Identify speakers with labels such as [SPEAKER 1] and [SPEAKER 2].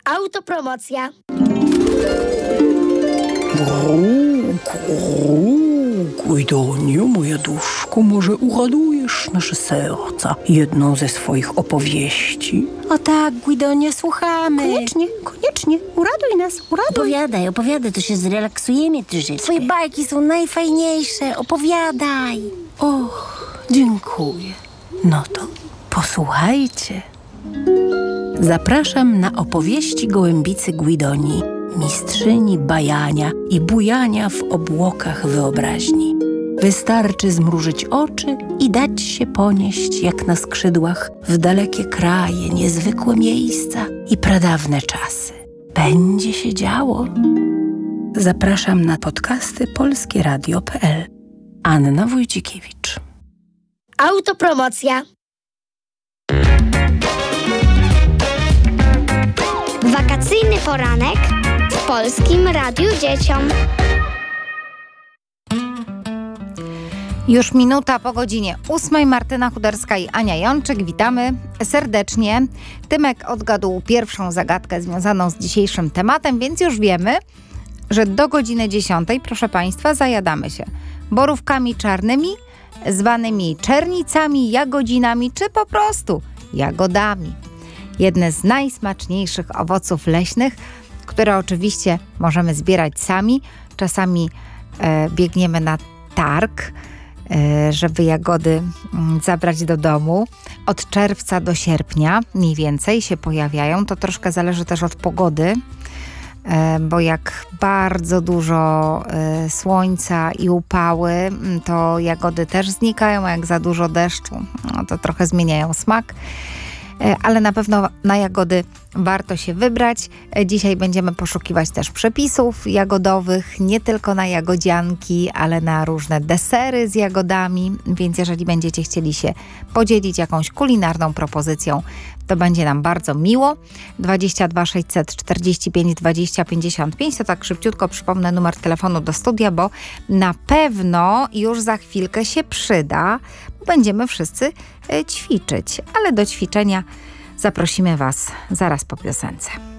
[SPEAKER 1] Autopromocja.
[SPEAKER 2] Guidoniu, moja duszko, może uradujesz nasze serca jedną ze swoich opowieści?
[SPEAKER 3] O tak, Guidonie, słuchamy.
[SPEAKER 2] Koniecznie, uraduj nas,
[SPEAKER 3] Opowiadaj, to się zrelaksujemy troszeczkę. Twoje bajki są najfajniejsze, opowiadaj.
[SPEAKER 2] Och, dziękuję. No to posłuchajcie. Zapraszam na opowieści gołębicy Guidonii, mistrzyni bajania i bujania w obłokach wyobraźni. Wystarczy zmrużyć oczy i dać się ponieść jak na skrzydłach w dalekie kraje, niezwykłe miejsca i pradawne czasy. Będzie się działo. Zapraszam na podcasty polskieradio.pl. Anna Wójcikiewicz.
[SPEAKER 1] Autopromocja. Wakacyjny poranek w Polskim Radiu Dzieciom.
[SPEAKER 4] Już minuta po godzinie 8. Martyna Chuderska i Ania Jączyk. Witamy serdecznie. Tymek odgadł pierwszą zagadkę związaną z dzisiejszym tematem, więc już wiemy, że do godziny 10, proszę Państwa, zajadamy się borówkami czarnymi, zwanymi czernicami, jagodzinami, czy po prostu jagodami. Jedne z najsmaczniejszych owoców leśnych, które oczywiście możemy zbierać sami. Czasami biegniemy na targ, żeby jagody zabrać do domu. Od czerwca do sierpnia mniej więcej się pojawiają. To troszkę zależy też od pogody, bo jak bardzo dużo słońca i upały, to jagody też znikają, a jak za dużo deszczu, no to trochę zmieniają smak. Ale na pewno na jagody warto się wybrać. Dzisiaj będziemy poszukiwać też przepisów jagodowych, nie tylko na jagodzianki, ale na różne desery z jagodami, więc jeżeli będziecie chcieli się podzielić jakąś kulinarną propozycją, to będzie nam bardzo miło. 22 645 20 55, to tak szybciutko przypomnę numer telefonu do studia, bo na pewno już za chwilkę się przyda, bo będziemy wszyscy ćwiczyć, ale do ćwiczenia zaprosimy Was zaraz po piosence.